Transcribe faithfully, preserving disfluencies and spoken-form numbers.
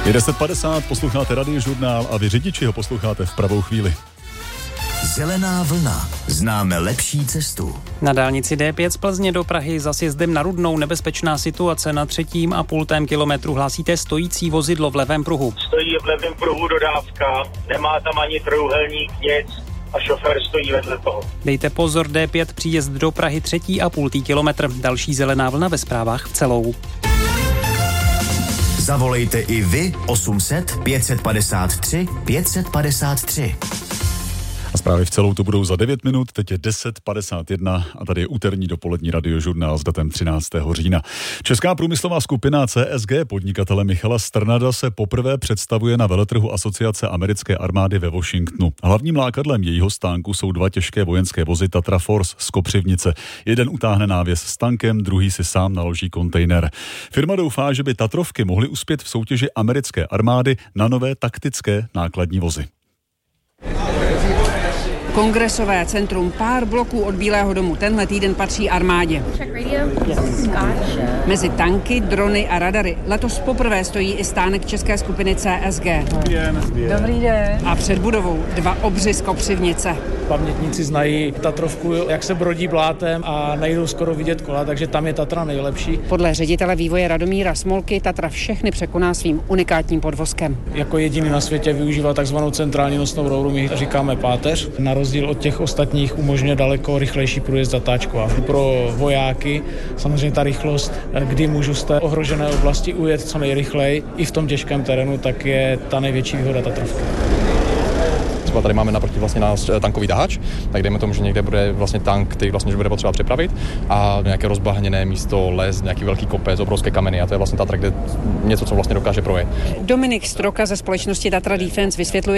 Je deset padesát, posloucháte Radiožurnál a vy řidiči ho posloucháte v pravou chvíli. Zelená vlna. Známe lepší cestu. Na dálnici D pět z Plzně do Prahy za sjezdem na Rudnou nebezpečná situace na třetím a půltém kilometru. Hlásíte stojící vozidlo v levém pruhu. Stojí v levém pruhu dodávka, nemá tam ani trojúhelník, nic a šofér stojí vedle toho. Dejte pozor, D pět příjezd do Prahy třetí a půltý kilometr. Další zelená vlna ve zprávách v celou. Zavolejte i vy osm set pět padesát tři pět padesát tři. A zprávy v celou to budou za devět minut, teď je deset padesát jedna a tady je úterní dopolední Radiožurnál s datem třináctého října. Česká průmyslová skupina C S G podnikatele Michala Strnada se poprvé představuje na veletrhu Asociace americké armády ve Washingtonu. Hlavním lákadlem jejího stánku jsou dva těžké vojenské vozy Tatra Force z Kopřivnice. Jeden utáhne návěs s tankem, druhý si sám naloží kontejner. Firma doufá, že by Tatrovky mohly uspět v soutěži americké armády na nové taktické nákladní vozy. Kongresové centrum pár bloků od Bílého domu. Tenhle týden patří armádě. Mezi tanky, drony a radary letos poprvé stojí i stánek české skupiny C S G. Dobrý den. Dobrý den. A před budovou dva obři z Kopřivnice. Pamětníci znají Tatrovku, jak se brodí blátem a nejdou skoro vidět kola, takže tam je Tatra nejlepší. Podle ředitele vývoje Radomíra Smolky Tatra všechny překoná svým unikátním podvozkem. Jako jediný na světě využívá takzvanou centrální nosnou rouru, my říkáme páteř. Na rozdíl od těch ostatních umožňuje daleko rychlejší průjezd zatáčkou. A pro vojáky samozřejmě ta rychlost, kdy můžu z té ohrožené oblasti ujet co nejrychleji i v tom těžkém terénu, tak je ta největší výhoda Tatrovky. Třeba tady máme naproti vlastně náš tankový tahač, tak dejme tomu, že někde bude vlastně tank, který vlastně bude potřeba přepravit a nějaké rozbahněné místo, les, nějaký velký kopec, obrovské kameny a to je vlastně Tatra, kde něco, co vlastně dokáže projet. Dominik Stroka ze společnosti Tatra Defense vysvětluje,